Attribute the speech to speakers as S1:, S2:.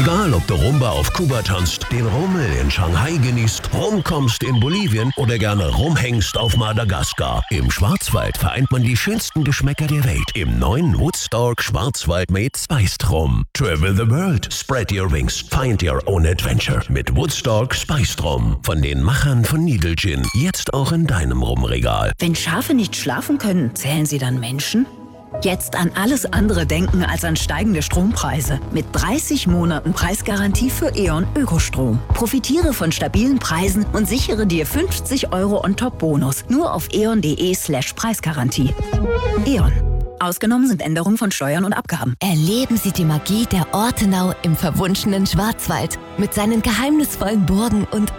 S1: Egal, ob du Rumba auf Kuba tanzt, den Rummel in Shanghai genießt, rumkommst in Bolivien oder gerne rumhängst auf Madagaskar. Im Schwarzwald vereint man die schönsten Geschmäcker der Welt im neuen Woodstock Schwarzwald mit Spiced Rum. Travel the world, spread your wings, find your own adventure mit Woodstock Spiced Rum. Von den Machern von Needle Gin, jetzt auch in deinem Rumregal.
S2: Wenn Schafe nicht schlafen können, zählen sie dann Menschen? Jetzt an alles andere denken als an steigende Strompreise. Mit 30 Monaten Preisgarantie für E.ON Ökostrom. Profitiere von stabilen Preisen und sichere dir 50 € on top Bonus. Nur auf eon.de/Preisgarantie. E.ON. Ausgenommen sind Änderungen von Steuern und Abgaben.
S3: Erleben Sie die Magie der Ortenau im verwunschenen Schwarzwald mit seinen geheimnisvollen Burgen und